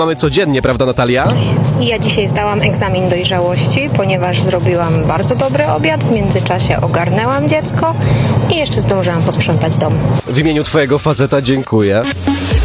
mamy codziennie, prawda Natalia? Ja dzisiaj zdałam egzamin dojrzałości, ponieważ zrobiłam bardzo dobry obiad, w międzyczasie ogarnęłam dziecko i jeszcze zdążyłam posprzątać dom. W imieniu twojego faceta dziękuję.